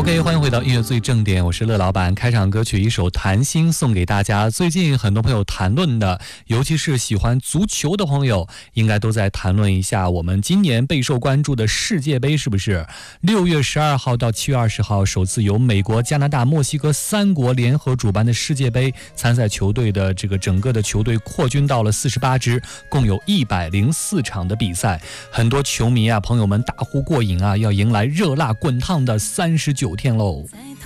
OK， 欢迎回到音乐最正点，我是乐老板。开场歌曲一首《谈心》送给大家。最近很多朋友谈论的，尤其是喜欢足球的朋友，应该都在谈论一下我们今年备受关注的世界杯，是不是？6月12号到7月20号，首次由美国、加拿大、墨西哥3国联合主办的世界杯，参赛球队的整个的球队扩军到了48支，共有104场的比赛。很多球迷啊朋友们大呼过瘾啊，要迎来热辣滚烫的39天喽。